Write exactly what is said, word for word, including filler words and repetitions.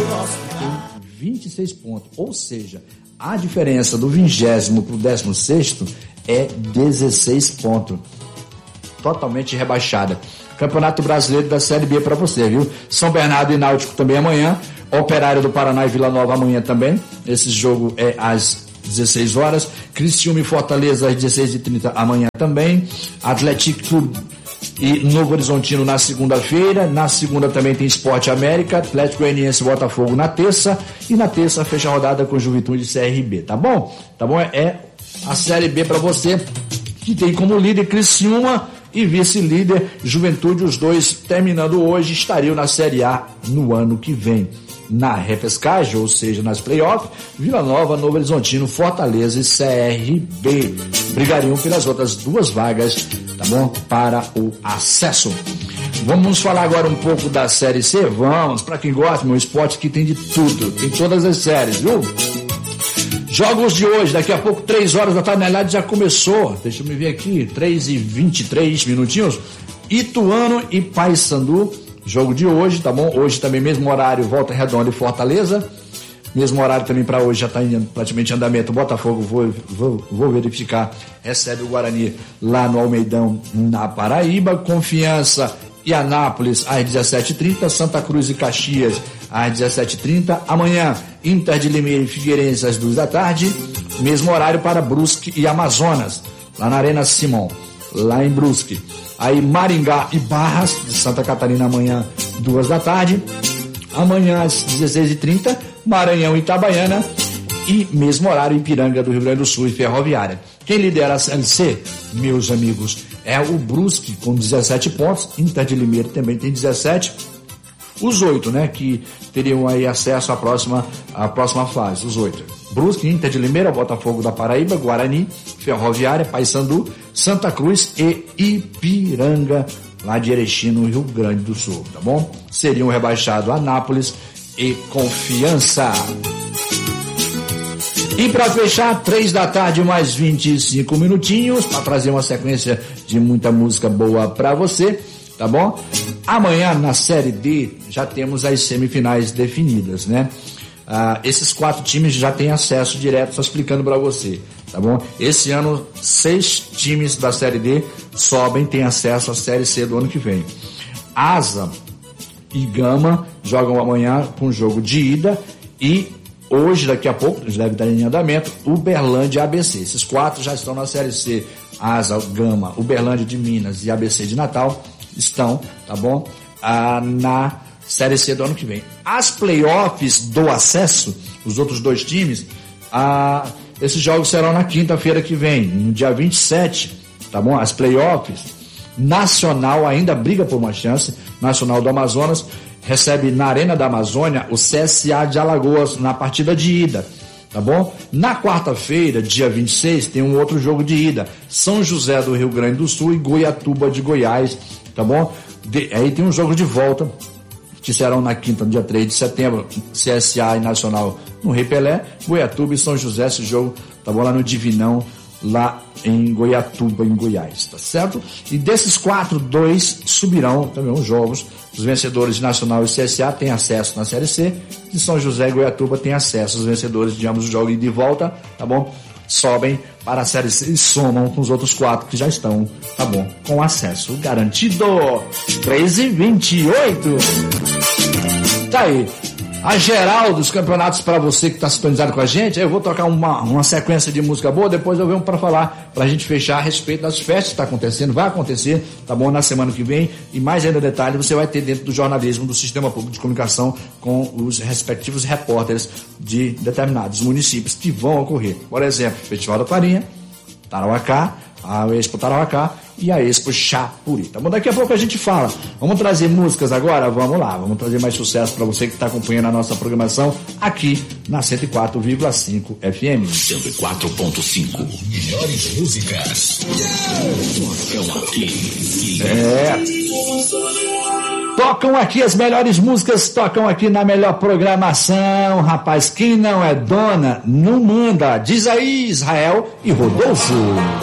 tem vinte e seis pontos, ou seja, a diferença do vigésimo para o décimo sexto é dezesseis pontos, totalmente rebaixada. Campeonato Brasileiro da Série B para você, viu? São Bernardo e Náutico também amanhã, Operário do Paraná e Vila Nova amanhã também, esse jogo é às dezesseis horas, Criciúma e Fortaleza às dezesseis e trinta amanhã também, Atlético Clube e Novo Horizontino na segunda-feira, na segunda também tem Sport América, Atlético Goianiense e Botafogo na terça, e na terça fecha a rodada com Juventude e C R B, tá bom? Tá bom? É a Série B para você, que tem como líder Criciúma e vice-líder Juventude, os dois terminando hoje, estariam na Série A no ano que vem. Na repescagem, ou seja, nas playoffs, Vila Nova, Novo Horizontino, Fortaleza e C R B brigariam pelas outras duas vagas, tá bom? Para o acesso. Vamos falar agora um pouco da Série C? Vamos, para quem gosta, meu esporte que tem de tudo, tem todas as séries, viu? Jogos de hoje, daqui a pouco, três horas da tarde, na verdade já começou, deixa eu me ver aqui, três e vinte e três minutinhos, Ituano e Paysandu, jogo de hoje, tá bom? Hoje também, mesmo horário, Volta Redonda e Fortaleza, mesmo horário também para hoje, já está em praticamente andamento, Botafogo, vou, vou, vou verificar, recebe o Guarani lá no Almeidão, na Paraíba, Confiança e Anápolis às dezessete e trinta, Santa Cruz e Caxias às dezessete e trinta, amanhã Inter de Limeira e Figueirense às duas da tarde, mesmo horário para Brusque e Amazonas, lá na Arena Simon, lá em Brusque. Aí Maringá e Barras de Santa Catarina amanhã duas da tarde, amanhã às dezesseis e trinta, Maranhão e Itabaiana, e mesmo horário Ipiranga do Rio Grande do Sul e Ferroviária. Quem lidera a Série C, meus amigos, é o Brusque com dezessete pontos, Inter de Limeira também tem dezessete, os oito, né, que teriam aí acesso à próxima, à próxima fase, os oito. Brusque, Inter de Limeira, Botafogo da Paraíba, Guarani, Ferroviária, Paysandu, Santa Cruz e Ipiranga, lá de Erechim, no Rio Grande do Sul, tá bom? Seriam rebaixados Anápolis e Confiança. E para fechar, três da tarde, mais vinte e cinco minutinhos, para trazer uma sequência de muita música boa para você, tá bom? Amanhã, na Série D, já temos as semifinais definidas, né? Ah, esses quatro times já têm acesso direto, só explicando para você, tá bom? Esse ano, seis times da Série D sobem, têm acesso à Série C do ano que vem. Asa e Gama jogam amanhã com jogo de ida e hoje, daqui a pouco, já deve estar em andamento, Uberlândia e A B C. Esses quatro já estão na Série C. Asa, Gama, Uberlândia de Minas e A B C de Natal estão, tá bom? Ah, na Série C do ano que vem. As playoffs do acesso, os outros dois times, ah, esses jogos serão na quinta-feira que vem, no dia vinte e sete, tá bom? As playoffs, Nacional ainda briga por uma chance, Nacional do Amazonas, recebe na Arena da Amazônia o C S A de Alagoas na partida de ida, tá bom? Na quarta-feira, dia vinte e seis, tem um outro jogo de ida, São José do Rio Grande do Sul e Goiatuba de Goiás, tá bom? De, aí tem um jogo de volta, que serão na quinta, no dia três de setembro, C S A e Nacional no Rei Pelé, Goiatuba e São José, esse jogo, tá bom? Lá no Divinão, lá em Goiatuba, em Goiás, tá certo? E desses quatro, dois subirão também os jogos. Os vencedores de Nacional e C S A têm acesso na Série C, de São José e Goiatuba têm acesso. Os vencedores de ambos os jogos de volta, tá bom? Sobem para a Série C e somam com os outros quatro que já estão, tá bom? Com acesso garantido. três e vinte e oito. Tá aí. A geral dos campeonatos para você que está sintonizado com a gente. Eu vou tocar uma, uma sequência de música boa, depois eu venho para falar, para a gente fechar a respeito das festas que está acontecendo, vai acontecer, tá bom, na semana que vem, e mais ainda detalhes você vai ter dentro do jornalismo do Sistema Público de Comunicação com os respectivos repórteres de determinados municípios que vão ocorrer. Por exemplo, Festival da Farinha, Tarauacá, a Expo Tarauacá e a Expo Chapuri. Tá bom? Daqui a pouco a gente fala. Vamos trazer músicas agora? Vamos lá. Vamos trazer mais sucesso para você que está acompanhando a nossa programação aqui na cento e quatro vírgula cinco F M. cento e quatro ponto cinco. Melhores músicas. Tocam aqui. É. Tocam aqui as melhores músicas, tocam aqui na melhor programação. Rapaz, quem não é dona, não manda. Diz aí, Israel e Rodolfo.